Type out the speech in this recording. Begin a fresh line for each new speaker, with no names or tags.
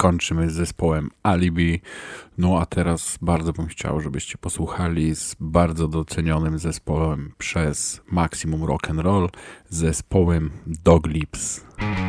kończymy z zespołem Alibi. No a teraz bardzo bym chciał, żebyście posłuchali z bardzo docenionym zespołem przez Maximum Rock and Roll, zespołem Dog Lips.